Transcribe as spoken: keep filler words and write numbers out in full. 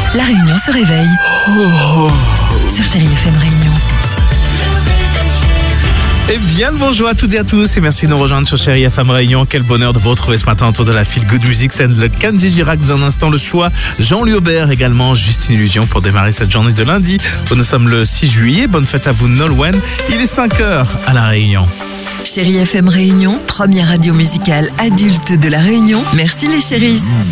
La Réunion se réveille. Oh. Sur Chérie F M Réunion. Et bien le bonjour à toutes et à tous et merci de nous rejoindre sur Chérie F M Réunion. Quel bonheur de vous retrouver ce matin autour de la Feel Good Music Scène, le Kenji Girac dans un instant, le choix Jean-Louis Aubert également, Juste une illusion pour démarrer cette journée de lundi. Nous sommes le six juillet, bonne fête à vous Nolwenn. Il est cinq heures à La Réunion. Chérie F M Réunion, première radio musicale adulte de La Réunion. Merci les chéris.